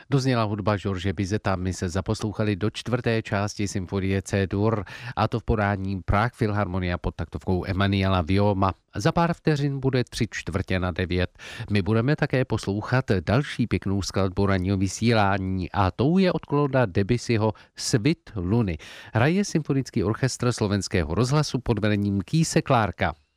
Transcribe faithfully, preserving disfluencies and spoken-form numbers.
Dozněla hudba George Bizeta, my se zaposlouchali do čtvrté části symfonie C-dur, a to v podání Prague Philharmonia pod taktovkou Emanuela Vioma. Za pár vteřin bude tři čtvrtě na devět. My budeme také poslouchat další pěknou skladbu ranního vysílání a tou je od Clauda Debussyho Svit luny. Hraje symfonický orchestr Slovenského rozhlasu pod vedením Kýse Klárka.